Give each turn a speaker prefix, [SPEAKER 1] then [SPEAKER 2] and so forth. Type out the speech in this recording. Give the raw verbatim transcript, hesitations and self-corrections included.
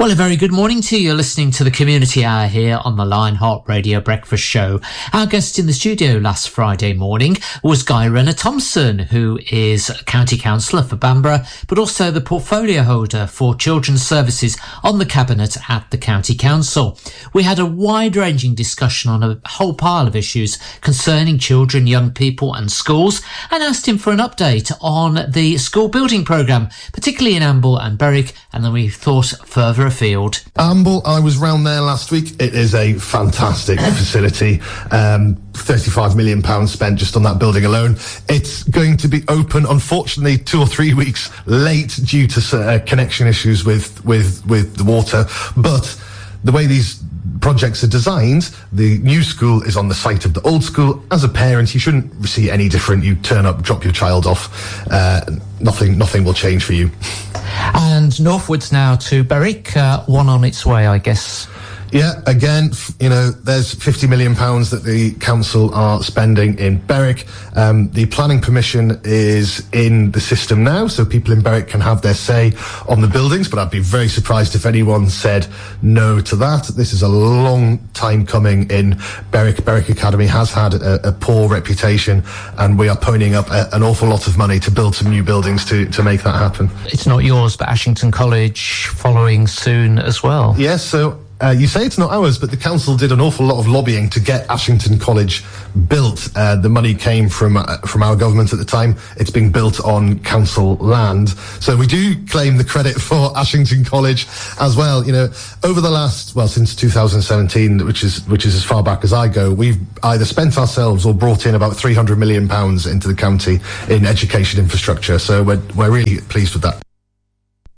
[SPEAKER 1] Well, a very good morning to you. You're listening to the Community Hour here on the Lionheart Radio Breakfast Show. Our guest in the studio last Friday morning was Guy Renner-Thompson, who is a County Councillor for Bamburgh, but also the portfolio holder for Children's Services on the Cabinet at the County Council. We had a wide-ranging discussion on a whole pile of issues concerning children, young people and schools, and asked him for an update on the school building programme, particularly in Amble and Berwick, and then we thought further afield.
[SPEAKER 2] Amble, I was round there last week. It is a fantastic facility. Um, thirty-five million pounds spent just on that building alone. It's going to be open, unfortunately, two or three weeks late due to uh, connection issues with, with, with the water. But the way these projects are designed, the new school is on the site of the old school. As a parent, you shouldn't see any different. You turn up, drop your child off. Uh, nothing, nothing will change for you.
[SPEAKER 1] And northwards now to Berwick, uh, one on its way, I guess.
[SPEAKER 2] Yeah, again, you know, there's fifty million pounds that the council are spending in Berwick. Um, the planning permission is in the system now, so people in Berwick can have their say on the buildings, but I'd be very surprised if anyone said no to that. This is a long time coming in Berwick. Berwick Academy has had a, a poor reputation, and we are ponying up a, an awful lot of money to build some new buildings to, to make that happen.
[SPEAKER 1] It's not yours, but Ashington College following soon as well.
[SPEAKER 2] Yes, so Uh, you say it's not ours, but the council did an awful lot of lobbying to get Ashington College built. Uh, the money came from uh, from our government at the time. It's being built on council land. So we do claim the credit for Ashington College as well. You know, over the last, well, since two thousand seventeen, which is which is as far back as I go, we've either spent ourselves or brought in about three hundred million pounds into the county in education infrastructure. So we're, we're really pleased with that.